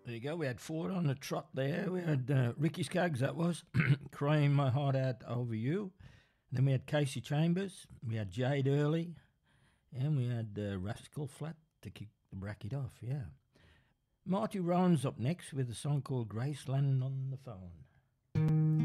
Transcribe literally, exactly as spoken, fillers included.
There you go. We had Ford on the trot there. We had uh, Ricky Skaggs, that was, Crying My Heart Out Over You. Then we had Casey Chambers. We had Jade Early. And we had uh, Rascal Flat to kick the bracket off, yeah. Marty Rowan's up next with a song called Graceland on the Phone.